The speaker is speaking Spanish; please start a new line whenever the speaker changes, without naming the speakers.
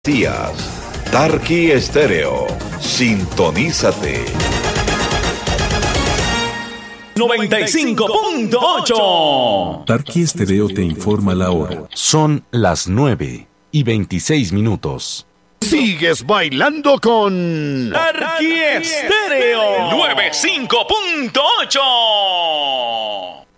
Tarqui Estéreo, sintonízate.
95.8.
Tarqui Estéreo te informa la hora.
Son las 9:26.
Sigues bailando con
Tarqui Estéreo 95.8.